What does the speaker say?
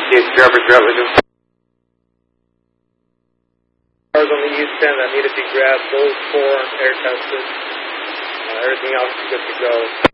Chief, driver's revenue. Cars on the east end that need to be grabbed, those 4 air tested. Everything else is good to go.